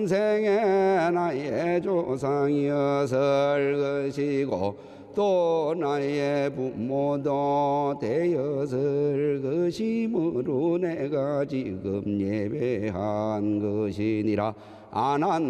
생에 나의 조상이었을 것이고 또 나의 부모도 되었을 것이므로 내가 지금 예배한 것이니라. 아난